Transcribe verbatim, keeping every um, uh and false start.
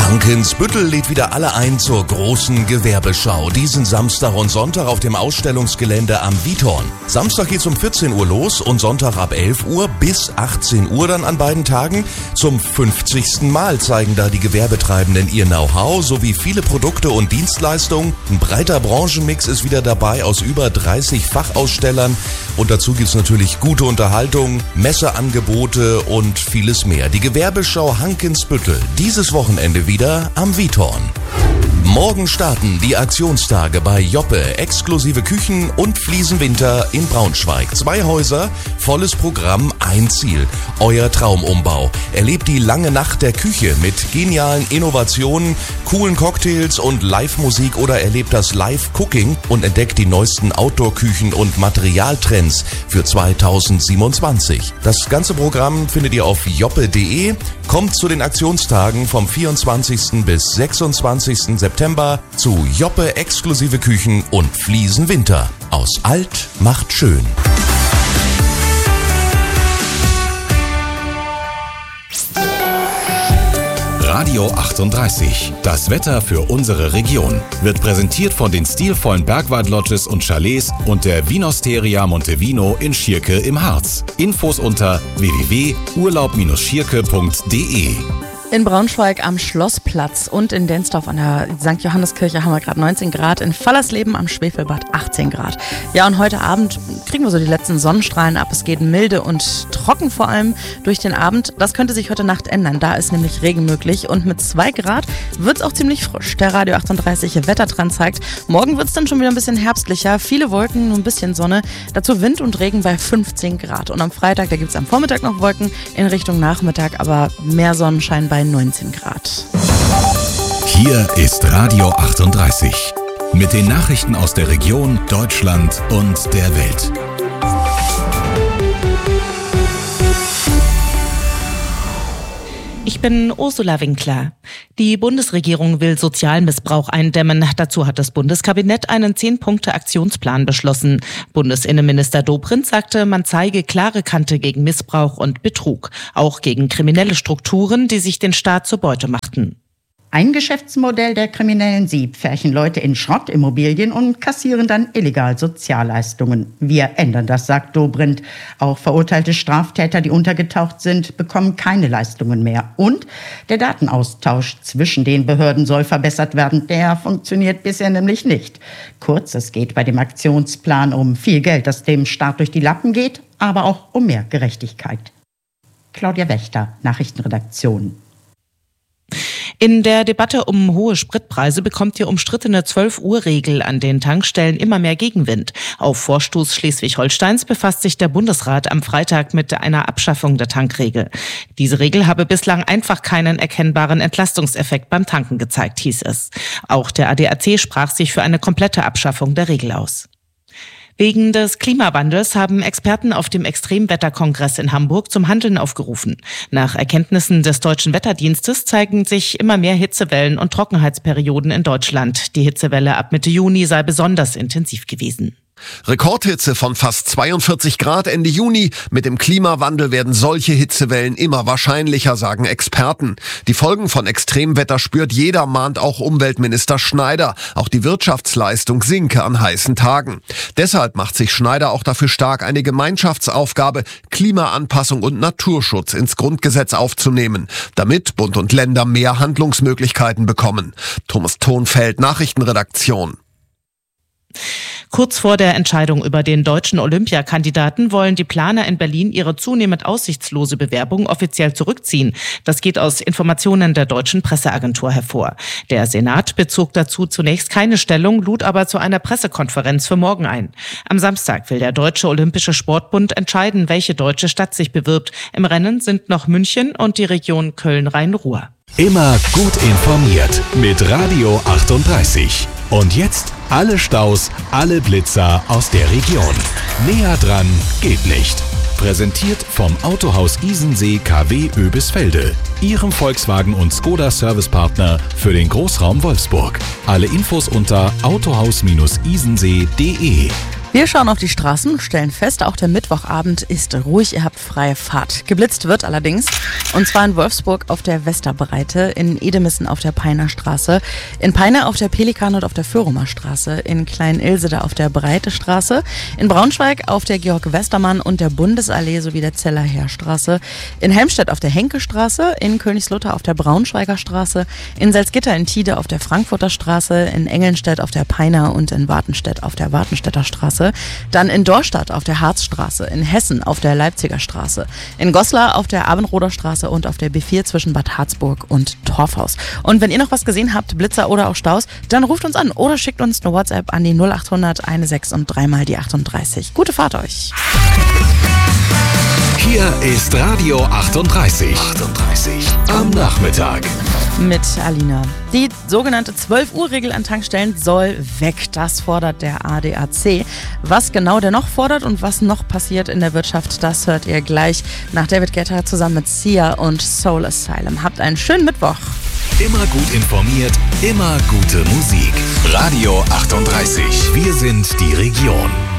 Hankensbüttel lädt wieder alle ein zur großen Gewerbeschau. Diesen Samstag und Sonntag auf dem Ausstellungsgelände am Vitorn. Samstag geht's um vierzehn Uhr los und Sonntag ab elf Uhr bis achtzehn Uhr dann an beiden Tagen. Zum fünfzigsten Mal zeigen da die Gewerbetreibenden ihr Know-how sowie viele Produkte und Dienstleistungen. Ein breiter Branchenmix ist wieder dabei aus über dreißig Fachausstellern. Und dazu gibt's natürlich gute Unterhaltung, Messeangebote und vieles mehr. Die Gewerbeschau Hankensbüttel. Dieses Wochenende wieder am Vitorn. Morgen starten die Aktionstage bei Joppe, exklusive Küchen und Fliesenwinter in Braunschweig. Zwei Häuser, volles Programm, ein Ziel. Euer Traumumbau. Erlebt die lange Nacht der Küche mit genialen Innovationen, coolen Cocktails und Live-Musik oder erlebt das Live-Cooking und entdeckt die neuesten Outdoor-Küchen und Materialtrends für zweitausendsiebenundzwanzig. Das ganze Programm findet ihr auf joppe punkt de. Kommt zu den Aktionstagen vom vierundzwanzigsten bis sechsundzwanzigsten September zu Joppe exklusive Küchen und Fliesenwinter. Aus alt macht schön. Radio achtunddreißig. Das Wetter für unsere Region wird präsentiert von den stilvollen Bergwald-Lodges und Chalets und der Vinosteria Montevino in Schierke im Harz. Infos unter w w w punkt urlaub schierke punkt de. In Braunschweig am Schlossplatz und in Densdorf an der Sankt Johanneskirche haben wir gerade neunzehn Grad, in Fallersleben am Schwefelbad achtzehn Grad. Ja, und heute Abend kriegen wir so die letzten Sonnenstrahlen ab. Es geht milde und trocken vor allem durch den Abend. Das könnte sich heute Nacht ändern, da ist nämlich Regen möglich und mit zwei Grad wird es auch ziemlich frisch. Der Radio achtunddreißig Wettertrend zeigt, morgen wird es dann schon wieder ein bisschen herbstlicher, viele Wolken, nur ein bisschen Sonne, dazu Wind und Regen bei fünfzehn Grad. Und am Freitag, da gibt es am Vormittag noch Wolken in Richtung Nachmittag, aber mehr Sonnenschein bei neunzehn Grad. Hier ist Radio achtunddreißig mit den Nachrichten aus der Region, Deutschland und der Welt. Ich bin Ursula Winkler. Die Bundesregierung will Sozialmissbrauch eindämmen. Dazu hat das Bundeskabinett einen zehn-Punkte-Aktionsplan beschlossen. Bundesinnenminister Dobrindt sagte, man zeige klare Kante gegen Missbrauch und Betrug, auch gegen kriminelle Strukturen, die sich den Staat zur Beute machten. Ein Geschäftsmodell der Kriminellen. Sie pferchen Leute in Schrottimmobilien und kassieren dann illegal Sozialleistungen. Wir ändern das, sagt Dobrindt. Auch verurteilte Straftäter, die untergetaucht sind, bekommen keine Leistungen mehr. Und der Datenaustausch zwischen den Behörden soll verbessert werden. Der funktioniert bisher nämlich nicht. Kurz, es geht bei dem Aktionsplan um viel Geld, das dem Staat durch die Lappen geht, aber auch um mehr Gerechtigkeit. Claudia Wächter, Nachrichtenredaktion. In der Debatte um hohe Spritpreise bekommt die umstrittene zwölf-Uhr-Regel an den Tankstellen immer mehr Gegenwind. Auf Vorstoß Schleswig-Holsteins befasst sich der Bundesrat am Freitag mit einer Abschaffung der Tankregel. Diese Regel habe bislang einfach keinen erkennbaren Entlastungseffekt beim Tanken gezeigt, hieß es. Auch der A D A C sprach sich für eine komplette Abschaffung der Regel aus. Wegen des Klimawandels haben Experten auf dem Extremwetterkongress in Hamburg zum Handeln aufgerufen. Nach Erkenntnissen des Deutschen Wetterdienstes zeigen sich immer mehr Hitzewellen und Trockenheitsperioden in Deutschland. Die Hitzewelle ab Mitte Juni sei besonders intensiv gewesen. Rekordhitze von fast zweiundvierzig Grad Ende Juni. Mit dem Klimawandel werden solche Hitzewellen immer wahrscheinlicher, sagen Experten. Die Folgen von Extremwetter spürt jeder, mahnt auch Umweltminister Schneider. Auch die Wirtschaftsleistung sinke an heißen Tagen. Deshalb macht sich Schneider auch dafür stark, eine Gemeinschaftsaufgabe, Klimaanpassung und Naturschutz ins Grundgesetz aufzunehmen, damit Bund und Länder mehr Handlungsmöglichkeiten bekommen. Thomas Thonfeld, Nachrichtenredaktion. Kurz vor der Entscheidung über den deutschen Olympiakandidaten wollen die Planer in Berlin ihre zunehmend aussichtslose Bewerbung offiziell zurückziehen. Das geht aus Informationen der deutschen Presseagentur hervor. Der Senat bezog dazu zunächst keine Stellung, lud aber zu einer Pressekonferenz für morgen ein. Am Samstag will der Deutsche Olympische Sportbund entscheiden, welche deutsche Stadt sich bewirbt. Im Rennen sind noch München und die Region Köln-Rhein-Ruhr. Immer gut informiert mit Radio achtunddreißig. Und jetzt alle Staus, alle Blitzer aus der Region. Näher dran geht nicht. Präsentiert vom Autohaus Isensee K W Oebisfelde, Ihrem Volkswagen- und Skoda-Servicepartner für den Großraum Wolfsburg. Alle Infos unter autohaus Isensee punkt de. Wir schauen auf die Straßen und stellen fest, auch der Mittwochabend ist ruhig, ihr habt freie Fahrt. Geblitzt wird allerdings, und zwar in Wolfsburg auf der Westerbreite, in Edemissen auf der Peiner Straße, in Peine auf der Pelikan und auf der Föhrumer Straße, in Klein-Ilsede auf der Breite Straße, in Braunschweig auf der Georg-Westermann und der Bundesallee sowie der Zeller Heerstraße, in Helmstedt auf der Henke-Straße, in Königslutter auf der Braunschweiger Straße, in Salzgitter in Tide auf der Frankfurter Straße, in Engelnstedt auf der Peiner und in Wartenstedt auf der Wartenstädter Straße, dann in Dorstadt auf der Harzstraße, in Hessen auf der Leipziger Straße, in Goslar auf der Abendroder Straße und auf der B vier zwischen Bad Harzburg und Torfhaus. Und wenn ihr noch was gesehen habt, Blitzer oder auch Staus, dann ruft uns an oder schickt uns eine WhatsApp an die null acht hundert sechzehn und dreimal die achtunddreißig. Gute Fahrt euch! Hier ist Radio achtunddreißig. achtunddreißig am Nachmittag. Mit Alina. Die sogenannte zwölf Uhr Regel an Tankstellen soll weg. Das fordert der A D A C. Was genau der noch fordert und was noch passiert in der Wirtschaft, das hört ihr gleich nach David Guetta zusammen mit Sia und Soul Asylum. Habt einen schönen Mittwoch. Immer gut informiert, immer gute Musik. Radio achtunddreißig. Wir sind die Region.